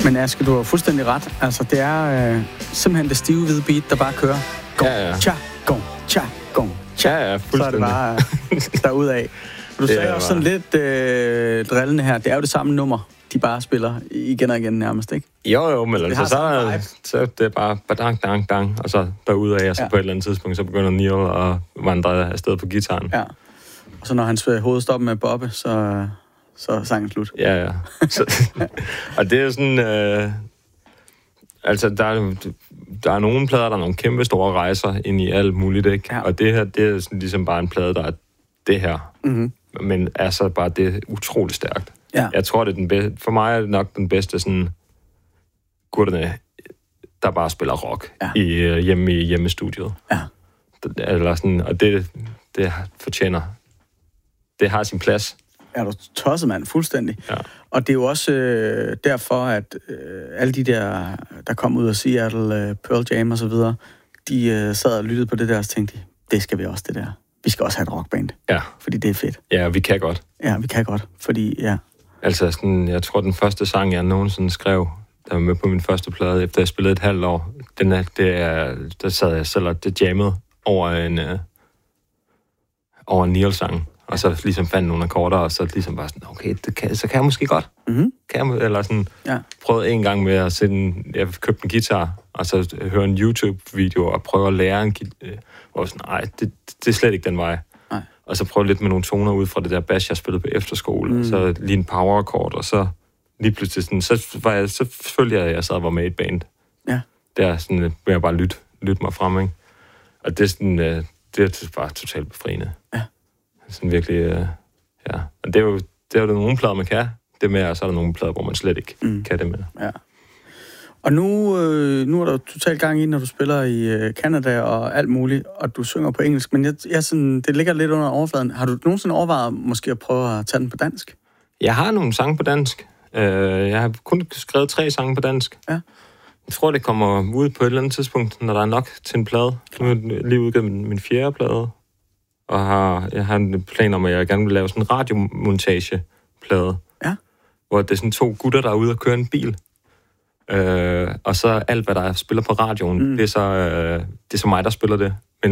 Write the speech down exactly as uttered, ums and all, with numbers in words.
Men Aske, du har fuldstændig ret. Altså, det er øh, simpelthen det stive hvide beat, der bare kører. Gong, ja, ja. Cha, gong, cha, gong, cha. Ja, ja, så er det bare øh, derudad. Du det sagde også sådan lidt øh, drillende her. Det er jo det samme nummer, de bare spiller igen og igen nærmest, ikke? Jo, jo, men altså, så, er, så det er bare badang, dang, dang, og så derudad, og så ja. på et eller andet tidspunkt, så begynder Neil at vandre afsted på gitaren. Ja. Og så når hans hoved stopper med Bobbe, så, så er sangen slut. Ja, ja. Så, og det er sådan... Øh, altså, der er, der er nogle plader, der er nogle kæmpe store rejser ind i alt muligt, ikke? Ja. Og det her, det er sådan ligesom bare en plade, der er det her. Mm-hmm. Men altså bare, det er utroligt stærkt. Ja. Jeg tror, det er den bedste... For mig er det nok den bedste sådan... gutterne, der bare spiller rock ja. i, hjemme i hjemmestudiet. Ja. Eller sådan, og det, det fortjener... Det har sin plads. Er du tosset, mand? Fuldstændig. Ja. Og det er jo også øh, derfor, at øh, alle de der, der kom ud af Seattle, øh, Pearl Jam og så videre, de øh, sad og lyttede på det der og tænkte, det skal vi også, det der. Vi skal også have et rockband. Ja. Fordi det er fedt. Ja, vi kan godt. Ja, vi kan godt. Fordi, ja. Altså, sådan, jeg tror, den første sang, jeg nogensinde skrev, der var med på min første plade, efter jeg spillede et halvt år, den er, det er, der sad jeg selv og det jammede over en, øh, over en Neil-sang. Og så ligesom fandt nogle akkorder, og så ligesom bare sådan, okay, det kan, så kan jeg måske godt. Mm-hmm. Kan jeg, eller sådan, ja. Prøvede en gang med at sætte en, jeg købte en guitar, og så høre en YouTube-video, og prøve at lære en guitar, hvor sådan, nej, det, det er slet ikke den vej. Nej. Og så prøve lidt med nogle toner ud fra det der bass, jeg spillede på efterskole, mm. så lige en power-akkord, og så lige pludselig sådan, så, var jeg, så følte jeg, at jeg sad og var med i et band. Ja. Der sådan, vil jeg bare lytte, lytte mig frem, ikke? Og det er sådan, det er bare totalt befriende. Ja. Sådan virkelig, øh, ja. Og det er jo, det er jo nogle plader, man kan det med, og så er der nogle plader, hvor man slet ikke mm. kan det med. Ja. Og nu, øh, nu er der totalt gang i, når du spiller i øh, Canada og alt muligt, og du synger på engelsk, men jeg, jeg sådan, det ligger lidt under overfladen. Har du nogensinde overvejet måske at prøve at tage den på dansk? Jeg har nogle sange på dansk. Uh, jeg har kun skrevet tre sange på dansk. Ja. Jeg tror, det kommer ud på et eller andet tidspunkt, når der er nok til en plade. Nu er jeg lige udgivet min, min fjerde plade. Og har, jeg har en plan om, at jeg gerne vil lave sådan en radiomontageplade. Ja. Hvor det er sådan to gutter, der er ude og køre en bil. Øh, og så alt, hvad der spiller på radioen, mm. det, er så, øh, det er så mig, der spiller det.